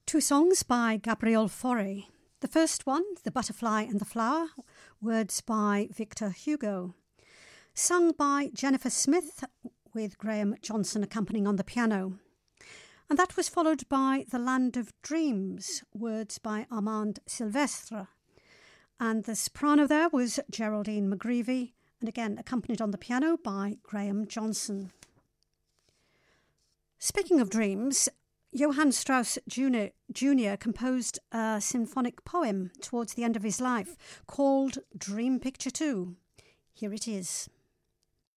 Two songs by Gabriel Fauré. The first one, The Butterfly and the Flower, words by Victor Hugo. Sung by Jennifer Smith, with Graham Johnson accompanying on the piano. And that was followed by The Land of Dreams, words by Armand Silvestre. And the soprano there was Geraldine McGreevy, and again accompanied on the piano by Graham Johnson. Speaking of dreams, Johann Strauss Jr. composed a symphonic poem towards the end of his life called Dream Picture 2. Here it is.